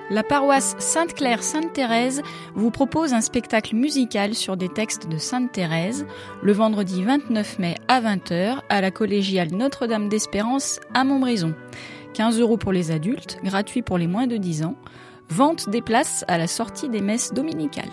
La paroisse Sainte-Claire-Sainte-Thérèse vous propose un spectacle musical sur des textes de Sainte Thérèse le vendredi 29 mai à 20h à la collégiale Notre-Dame d'Espérance à Montbrison. 15 € pour les adultes, gratuit pour les moins de 10 ans. Vente des places à la sortie des messes dominicales.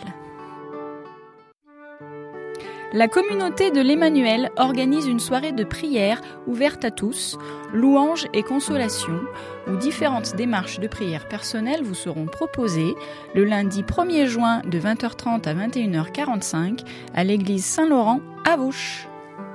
La communauté de l'Emmanuel organise une soirée de prière ouverte à tous, louanges et consolations, où différentes démarches de prière personnelles vous seront proposées le lundi 1er juin de 20h30 à 21h45 à l'église Saint-Laurent à Vouche.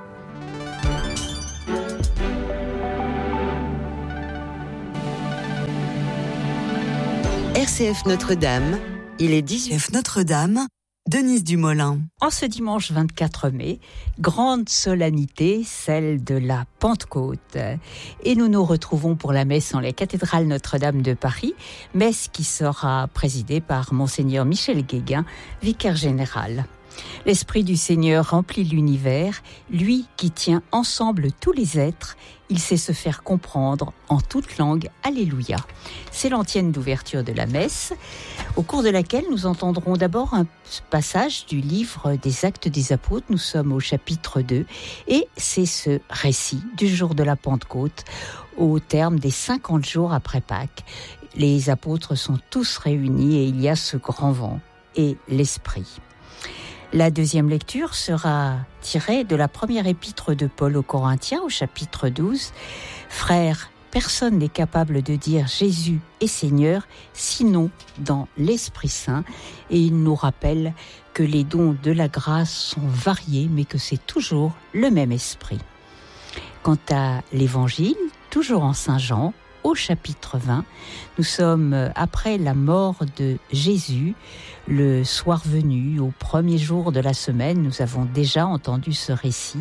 RCF Notre-Dame, il est 18h. Notre-Dame, Denise Dumoulin. En ce dimanche 24 mai, grande solennité, celle de la Pentecôte. Et nous nous retrouvons pour la messe en la cathédrale Notre-Dame de Paris, messe qui sera présidée par Monseigneur Michel Guéguin, vicaire général. L'Esprit du Seigneur remplit l'univers, lui qui tient ensemble tous les êtres, il sait se faire comprendre en toute langue. Alléluia. C'est l'antienne d'ouverture de la messe, au cours de laquelle nous entendrons d'abord un passage du livre des Actes des Apôtres. Nous sommes au chapitre 2 et c'est ce récit du jour de la Pentecôte au terme des 50 jours après Pâques. Les apôtres sont tous réunis et il y a ce grand vent et l'Esprit. La deuxième lecture sera tirée de la première épître de Paul aux Corinthiens au chapitre 12. Frères, personne n'est capable de dire Jésus est Seigneur, sinon dans l'Esprit Saint. Et il nous rappelle que les dons de la grâce sont variés, mais que c'est toujours le même Esprit. Quant à l'Évangile, toujours en Saint Jean, au chapitre 20, nous sommes après la mort de Jésus, le soir venu, au premier jour de la semaine. Nous avons déjà entendu ce récit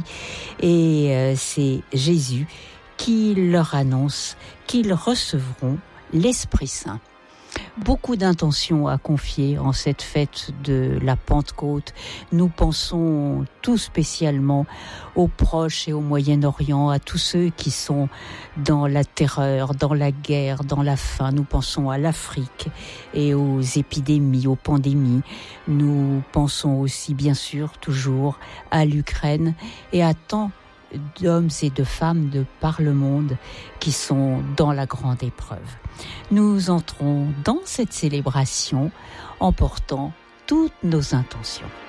et c'est Jésus qui leur annonce qu'ils recevront l'Esprit Saint. Beaucoup d'intentions à confier en cette fête de la Pentecôte. Nous pensons tout spécialement aux proches et au Moyen-Orient, à tous ceux qui sont dans la terreur, dans la guerre, dans la faim. Nous pensons à l'Afrique et aux épidémies, aux pandémies. Nous pensons aussi, bien sûr, toujours à l'Ukraine et à tant d'hommes et de femmes de par le monde qui sont dans la grande épreuve. Nous entrons dans cette célébration en portant toutes nos intentions.